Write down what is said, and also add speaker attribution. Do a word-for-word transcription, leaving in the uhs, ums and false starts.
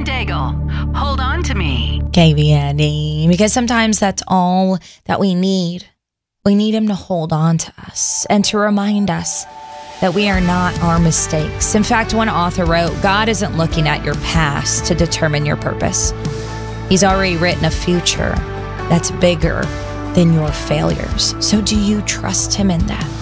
Speaker 1: and Daigle. Hold on to me.
Speaker 2: K V Andy, because sometimes that's all that we need. We need him to hold on to us and to remind us that we are not our mistakes. In fact, one author wrote, God isn't looking at your past to determine your purpose. He's already written a future that's bigger than your failures. So do you trust him in that?